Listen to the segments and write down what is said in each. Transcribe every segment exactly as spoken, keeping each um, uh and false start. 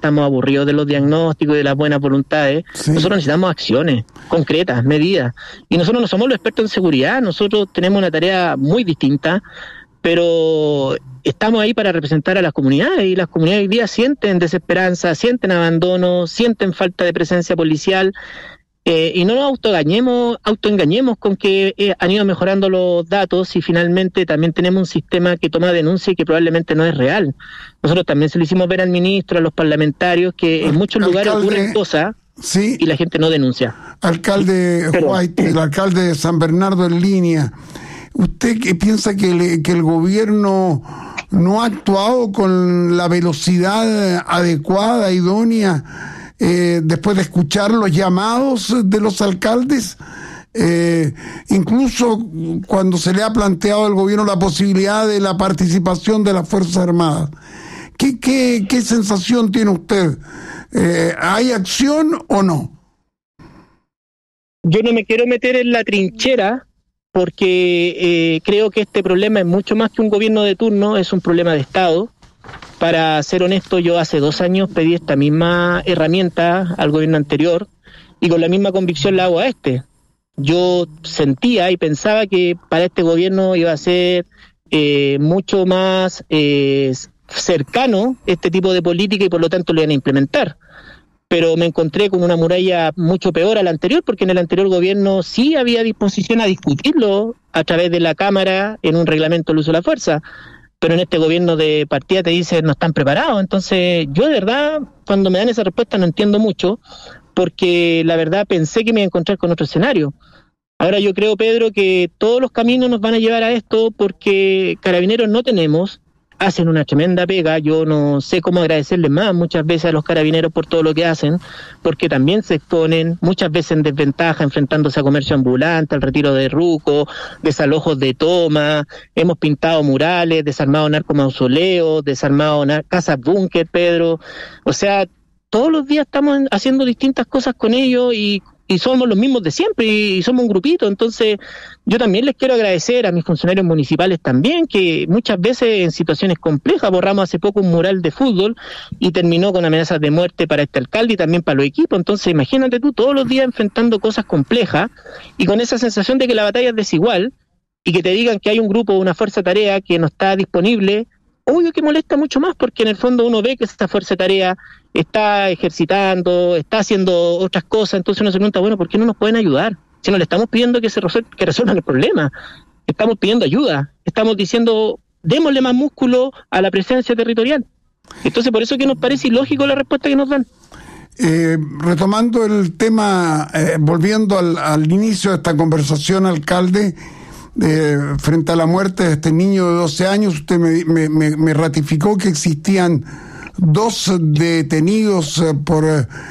estamos aburridos de los diagnósticos y de las buenas voluntades. Sí. Nosotros necesitamos acciones concretas, medidas. Y nosotros no somos los expertos en seguridad, nosotros tenemos una tarea muy distinta, pero estamos ahí para representar a las comunidades, y las comunidades hoy día sienten desesperanza, sienten abandono, sienten falta de presencia policial. Eh, y no nos autoengañemos, autoengañemos con que eh, han ido mejorando los datos, y finalmente también tenemos un sistema que toma denuncia y que probablemente no es real. Nosotros también se lo hicimos ver al ministro, a los parlamentarios, que en muchos alcalde, lugares ocurren cosas sí, y la gente no denuncia. Alcalde Pero, White, el alcalde de San Bernardo en línea, ¿usted qué piensa que, le, que el gobierno no ha actuado con la velocidad adecuada, idónea, Eh, después de escuchar los llamados de los alcaldes, eh, incluso cuando se le ha planteado al gobierno la posibilidad de la participación de las Fuerzas Armadas? ¿Qué, qué, qué sensación tiene usted? Eh, ¿Hay acción o no? Yo no me quiero meter en la trinchera, porque eh, creo que este problema es mucho más que un gobierno de turno, es un problema de Estado. Para ser honesto, yo hace dos años pedí esta misma herramienta al gobierno anterior, y con la misma convicción la hago a este. Yo sentía y pensaba que para este gobierno iba a ser eh, mucho más eh, cercano este tipo de política, y por lo tanto lo iban a implementar. Pero me encontré con una muralla mucho peor a la anterior, porque en el anterior gobierno sí había disposición a discutirlo a través de la Cámara en un reglamento del uso de la fuerza. Pero en este gobierno de partida te dicen no están preparados. Entonces yo de verdad, cuando me dan esa respuesta no entiendo mucho, porque la verdad pensé que me iba a encontrar con otro escenario. Ahora yo creo, Pedro, que todos los caminos nos van a llevar a esto, porque carabineros no tenemos, hacen una tremenda pega. Yo no sé cómo agradecerles más muchas veces a los carabineros por todo lo que hacen, porque también se exponen muchas veces en desventaja, enfrentándose a comercio ambulante, al retiro de rucos, desalojos de toma. Hemos pintado murales, desarmado narcomausoleos, desarmado nar- casas búnker, Pedro. O sea, todos los días estamos haciendo distintas cosas con ellos, y y somos los mismos de siempre, y somos un grupito. Entonces yo también les quiero agradecer a mis funcionarios municipales también, que muchas veces en situaciones complejas, borramos hace poco un mural de fútbol y terminó con amenazas de muerte para este alcalde y también para los equipos. Entonces imagínate tú, todos los días enfrentando cosas complejas y con esa sensación de que la batalla es desigual, y que te digan que hay un grupo, una fuerza tarea que no está disponible. Obvio que molesta mucho más, porque en el fondo uno ve que esta fuerza tarea está ejercitando, está haciendo otras cosas. Entonces uno se pregunta, bueno, ¿por qué no nos pueden ayudar? Si no le estamos pidiendo que se resuel- que resuelvan el problema, estamos pidiendo ayuda, estamos diciendo, démosle más músculo a la presencia territorial. Entonces por eso que nos parece ilógico la respuesta que nos dan. Eh, retomando el tema, eh, volviendo al, al inicio de esta conversación, alcalde, Eh, frente a la muerte de este niño de doce años, usted me, me, me ratificó que existían dos detenidos eh, por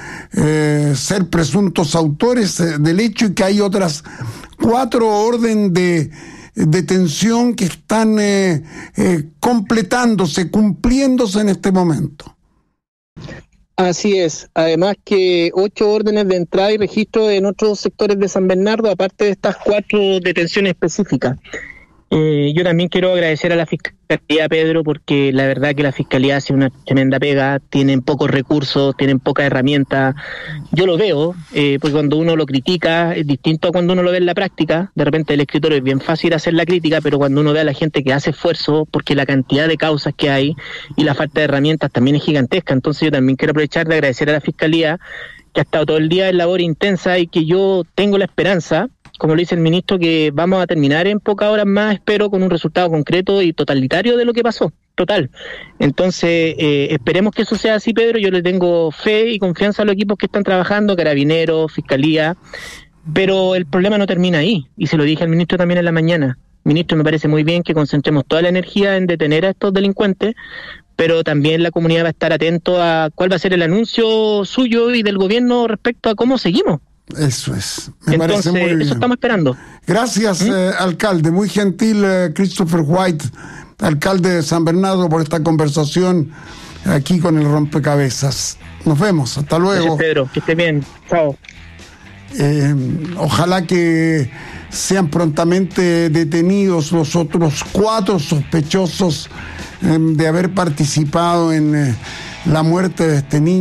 eh, ser presuntos autores eh, del hecho, y que hay otras cuatro órdenes de detención que están eh, eh, completándose, cumpliéndose en este momento. Así es, además que ocho órdenes de entrada y registro en otros sectores de San Bernardo, aparte de estas cuatro detenciones específicas. Eh, yo también quiero agradecer a la Fiscalía, Pedro, porque la verdad que la Fiscalía hace una tremenda pega, tienen pocos recursos, tienen pocas herramientas. Yo lo veo, eh, porque cuando uno lo critica es distinto a cuando uno lo ve en la práctica. De repente el escritorio es bien fácil hacer la crítica, pero cuando uno ve a la gente que hace esfuerzo, porque la cantidad de causas que hay y la falta de herramientas también es gigantesca. Entonces yo también quiero aprovechar de agradecer a la Fiscalía, que ha estado todo el día en labor intensa, y que yo tengo la esperanza, como lo dice el ministro, que vamos a terminar en pocas horas más, espero, con un resultado concreto y totalitario de lo que pasó, total. Entonces, eh, esperemos que eso sea así, Pedro. Yo le tengo fe y confianza a los equipos que están trabajando, Carabineros, Fiscalía, pero el problema no termina ahí, y se lo dije al ministro también en la mañana. Ministro, me parece muy bien que concentremos toda la energía en detener a estos delincuentes, pero también la comunidad va a estar atento a cuál va a ser el anuncio suyo y del gobierno respecto a cómo seguimos. Eso es, me Entonces, parece muy bien. Eso estamos esperando. Gracias, ¿Mm? eh, alcalde, muy gentil, eh, Christopher White, alcalde de San Bernardo, por esta conversación aquí con el Rompecabezas. Nos vemos, hasta luego. Gracias, Pedro, que esté bien, chao. Eh, ojalá que sean prontamente detenidos los otros cuatro sospechosos eh, de haber participado en eh, la muerte de este niño.